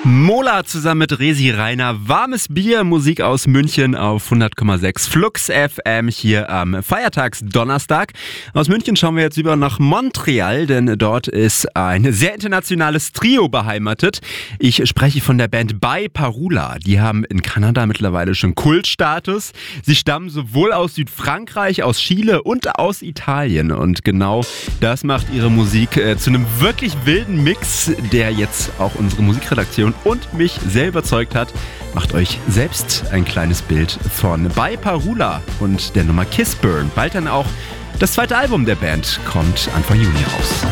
Mola zusammen mit Resi Rainer. Warmes Bier, Musik aus München auf 100,6 Flux FM hier am Feiertagsdonnerstag. Aus München schauen wir jetzt über nach Montreal, denn dort ist ein sehr internationales Trio beheimatet. Ich spreche von der Band By Parula. Die haben in Kanada mittlerweile schon Kultstatus. Sie stammen sowohl aus Südfrankreich, aus Chile und aus Italien. Und genau das macht ihre Musik zu einem wirklich wilden Mix, der jetzt auch unsere Musikredaktion und mich sehr überzeugt hat. Macht euch selbst ein kleines Bild von By Parula und der Nummer Kiss Burn. Bald dann auch das zweite Album der Band kommt Anfang Juni raus.